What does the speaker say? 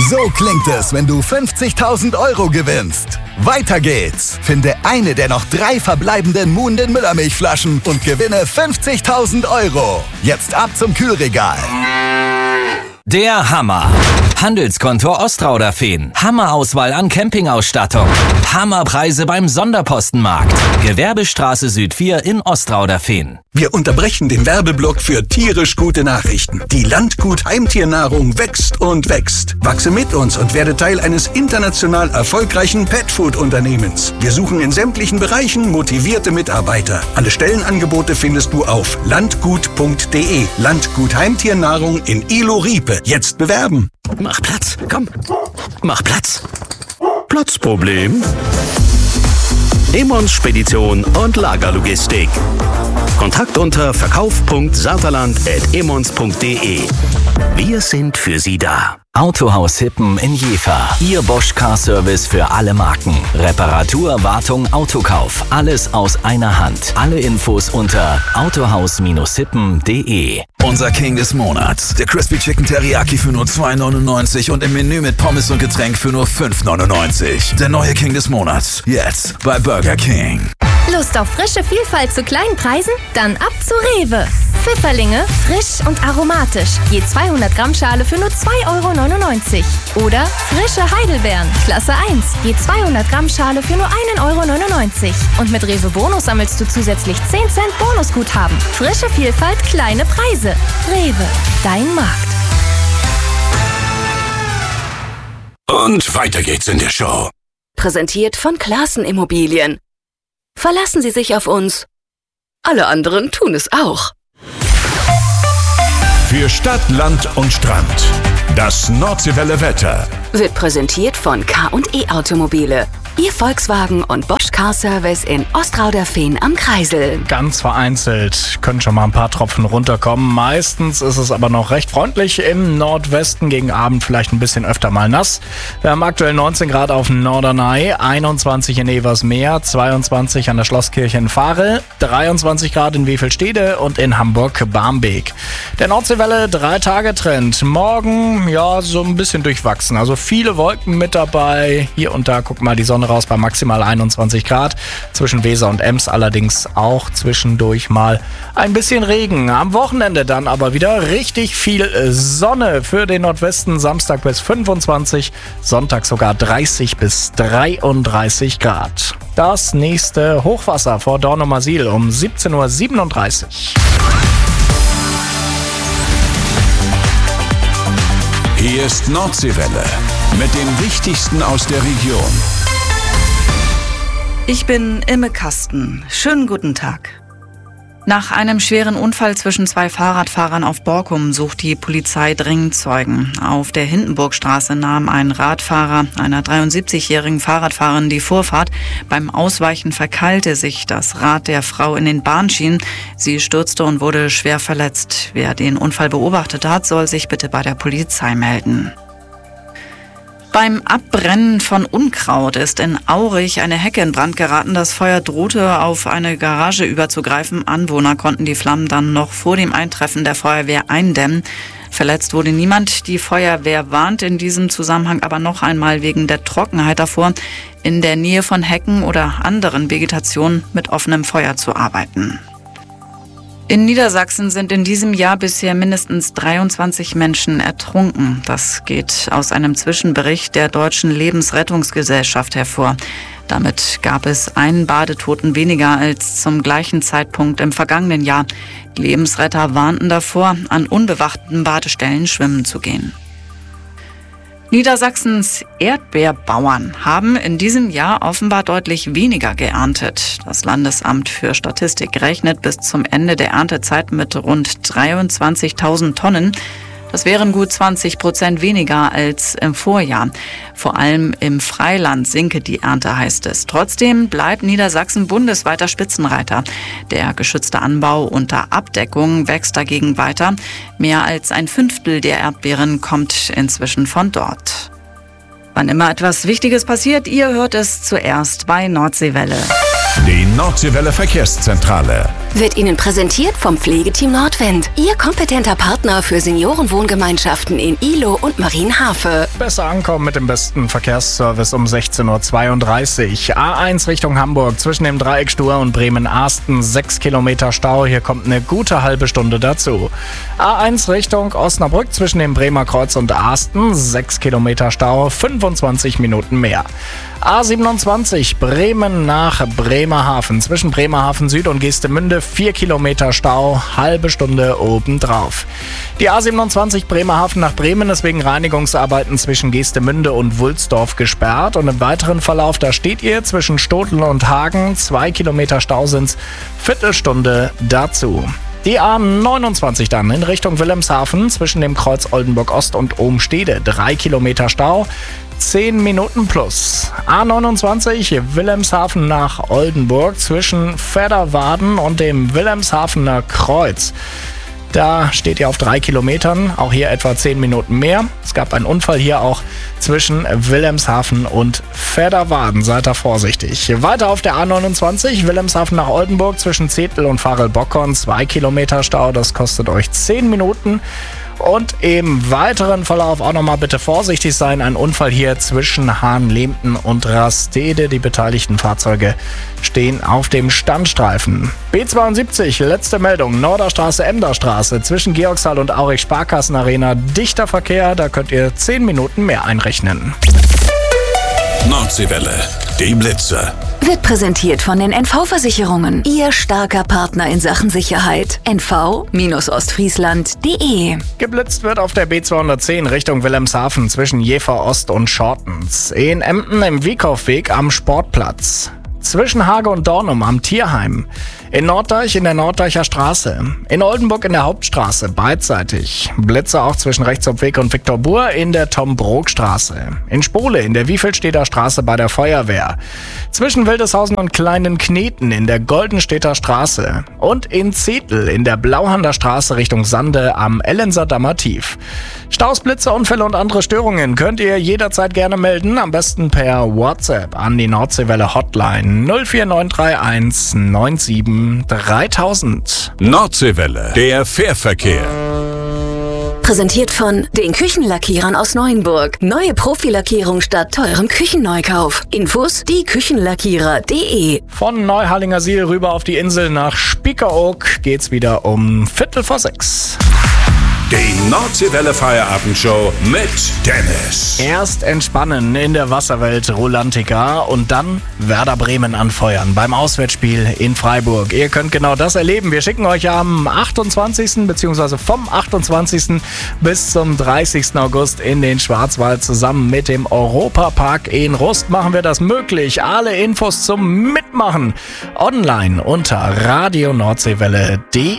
So klingt es, wenn du 50.000 € gewinnst. Weiter geht's. Finde eine der noch 3 verbleibenden Moon den Müllermilchflaschen und gewinne 50.000 €. Jetzt ab zum Kühlregal. Der Hammer. Handelskontor Ostrauderfehn. Hammerauswahl an Campingausstattung. Hammerpreise beim Sonderpostenmarkt. Gewerbestraße Süd 4 in Ostrauderfehn. Wir unterbrechen den Werbeblock für tierisch gute Nachrichten. Die Landgut Heimtiernahrung wächst und wächst. Wachse mit uns und werde Teil eines international erfolgreichen Petfood-Unternehmens. Wir suchen in sämtlichen Bereichen motivierte Mitarbeiter. Alle Stellenangebote findest du auf landgut.de. Landgut Heimtiernahrung in Ilo-Riepe. Jetzt bewerben. Mach Platz, komm. Mach Platz. Platzproblem? Emons Spedition und Lagerlogistik. Kontakt unter verkauf.saterland@emons.de. Wir sind für Sie da. Autohaus Hippen in Jever. Ihr Bosch Car Service für alle Marken. Reparatur, Wartung, Autokauf. Alles aus einer Hand. Alle Infos unter autohaus-hippen.de. Unser King des Monats. Der Crispy Chicken Teriyaki für nur 2,99 und im Menü mit Pommes und Getränk für nur 5,99. Der neue King des Monats. Jetzt bei Burger King. Lust auf frische Vielfalt zu kleinen Preisen? Dann ab zu Rewe. Pfifferlinge, frisch und aromatisch. Je 200 Gramm Schale für nur 2,99 €. Oder frische Heidelbeeren, Klasse 1. Je 200 Gramm Schale für nur 1,99 €. Und mit Rewe Bonus sammelst du zusätzlich 10 Cent Bonusguthaben. Frische Vielfalt, kleine Preise. Rewe, dein Markt. Und weiter geht's in der Show. Präsentiert von Classen Immobilien. Verlassen Sie sich auf uns. Alle anderen tun es auch. Für Stadt, Land und Strand. Das Nordseewelle Wetter Wird präsentiert von K&E Automobile. Ihr Volkswagen und Bosch Car Service in Ostrauderfehn am Kreisel. Ganz vereinzelt können schon mal ein paar Tropfen runterkommen. Meistens ist es aber noch recht freundlich. Im Nordwesten gegen Abend vielleicht ein bisschen öfter mal nass. Wir haben aktuell 19 Grad auf dem Norderney, 21 in Eversmeer, 22 an der Schlosskirche in Varel, 23 Grad in Wevelstede und in Hamburg-Barmbek. Der Nordseewelle 3-Tage-Trend. Morgen, ja, so ein bisschen durchwachsen. Also viele Wolken mit dabei. Hier und da, guck mal, die Sonne raus bei maximal 21 Grad. Zwischen Weser und Ems allerdings auch zwischendurch mal ein bisschen Regen. Am Wochenende dann aber wieder richtig viel Sonne für den Nordwesten. Samstag bis 25, Sonntag sogar 30 bis 33 Grad. Das nächste Hochwasser vor Dornumersiel um 17:37 Uhr. Hier ist Nordseewelle mit dem Wichtigsten aus der Region. Ich bin Imme Kasten. Schönen guten Tag. Nach einem schweren Unfall zwischen 2 Fahrradfahrern auf Borkum sucht die Polizei dringend Zeugen. Auf der Hindenburgstraße nahm ein Radfahrer einer 73-jährigen Fahrradfahrerin die Vorfahrt. Beim Ausweichen verkeilte sich das Rad der Frau in den Bahnschienen. Sie stürzte und wurde schwer verletzt. Wer den Unfall beobachtet hat, soll sich bitte bei der Polizei melden. Beim Abbrennen von Unkraut ist in Aurich eine Hecke in Brand geraten. Das Feuer drohte auf eine Garage überzugreifen. Anwohner konnten die Flammen dann noch vor dem Eintreffen der Feuerwehr eindämmen. Verletzt wurde niemand. Die Feuerwehr warnt in diesem Zusammenhang aber noch einmal wegen der Trockenheit davor, in der Nähe von Hecken oder anderen Vegetationen mit offenem Feuer zu arbeiten. In Niedersachsen sind in diesem Jahr bisher mindestens 23 Menschen ertrunken. Das geht aus einem Zwischenbericht der Deutschen Lebensrettungsgesellschaft hervor. Damit gab es einen Badetoten weniger als zum gleichen Zeitpunkt im vergangenen Jahr. Die Lebensretter warnten davor, an unbewachten Badestellen schwimmen zu gehen. Niedersachsens Erdbeerbauern haben in diesem Jahr offenbar deutlich weniger geerntet. Das Landesamt für Statistik rechnet bis zum Ende der Erntezeit mit rund 23.000 Tonnen. Das wären gut 20% weniger als im Vorjahr. Vor allem im Freiland sinke die Ernte, heißt es. Trotzdem bleibt Niedersachsen bundesweiter Spitzenreiter. Der geschützte Anbau unter Abdeckung wächst dagegen weiter. Mehr als 1/5 der Erdbeeren kommt inzwischen von dort. Wann immer etwas Wichtiges passiert, ihr hört es zuerst bei Nordseewelle. Den Nordseewelle Verkehrszentrale. Wird Ihnen präsentiert vom Pflegeteam Nordwind. Ihr kompetenter Partner für Seniorenwohngemeinschaften in Ihlow und Marienhafe. Besser ankommen mit dem besten Verkehrsservice um 16.32 Uhr. A1 Richtung Hamburg zwischen dem Dreieck Stur und Bremen-Arsten 6 Kilometer Stau. Hier kommt eine gute halbe Stunde dazu. A1 Richtung Osnabrück zwischen dem Bremer Kreuz und Arsten 6 Kilometer Stau, 25 Minuten mehr. A27 Bremen nach Bremerhaven zwischen Bremerhaven Süd und Geestemünde 4 Kilometer Stau, halbe Stunde obendrauf. Die A27 Bremerhaven nach Bremen ist wegen Reinigungsarbeiten zwischen Geestemünde und Wulsdorf gesperrt und im weiteren Verlauf, da steht ihr zwischen Stotel und Hagen, 2 Kilometer Stau sind's, Viertelstunde dazu. Die A29 dann in Richtung Wilhelmshaven zwischen dem Kreuz Oldenburg Ost und Ohmstede, 3 Kilometer Stau, 10 Minuten plus. A29 Wilhelmshaven nach Oldenburg zwischen Vedderwaden und dem Wilhelmshavener Kreuz. Da steht ihr auf 3 Kilometern, auch hier etwa 10 Minuten mehr. Es gab einen Unfall hier auch zwischen Wilhelmshaven und Vedderwaden. Seid da vorsichtig. Weiter auf der A29 Wilhelmshaven nach Oldenburg zwischen Zetel und Varel-Bockhorn 2 Kilometer Stau. Das kostet euch 10 Minuten. Und im weiteren Verlauf auch nochmal bitte vorsichtig sein. Ein Unfall hier zwischen Hahnlehmten und Rastede. Die beteiligten Fahrzeuge stehen auf dem Standstreifen. B72, letzte Meldung. Norderstraße, Emderstraße zwischen Georgshall und Aurich Sparkassenarena. Dichter Verkehr, da könnt ihr 10 Minuten mehr einrechnen. Nordseewelle, die Blitzer. Wird präsentiert von den NV-Versicherungen. Ihr starker Partner in Sachen Sicherheit. nv-ostfriesland.de. Geblitzt wird auf der B210 Richtung Wilhelmshaven zwischen Jever Ost und Schortens. In Emden im Wiekaufweg am Sportplatz. Zwischen Hage und Dornum am Tierheim. In Norddeich in der Norddeicher Straße. In Oldenburg in der Hauptstraße, beidseitig. Blitze auch zwischen Rechtshofweg und Viktor-Buhr in der Tom-Brok-Straße. In Spole in der Wiefelstädter Straße bei der Feuerwehr. Zwischen Wildeshausen und Kleinen Kneten in der Goldenstädter Straße. Und in Zetel in der Blauhander Straße Richtung Sande am Ellenser Dammer Tief. Staus, Blitze, Unfälle und andere Störungen könnt ihr jederzeit gerne melden. Am besten per WhatsApp an die Nordseewelle Hotline 04931 97 3000. Nordseewelle, der Fährverkehr. Präsentiert von den Küchenlackierern aus Neuenburg. Neue Profilackierung statt teurem Küchenneukauf. Infos dieküchenlackierer.de. Von Neuhallingersiel rüber auf die Insel nach Spiekeroog geht's wieder um 5:45. Die Nordseewelle Feierabendshow mit Dennis. Erst entspannen in der Wasserwelt Rolantica und dann Werder Bremen anfeuern beim Auswärtsspiel in Freiburg. Ihr könnt genau das erleben. Wir schicken euch am 28. bzw. vom 28. bis zum 30. August in den Schwarzwald. Zusammen mit dem Europapark in Rust machen wir das möglich. Alle Infos zum Mitmachen online unter radionordseewelle.de.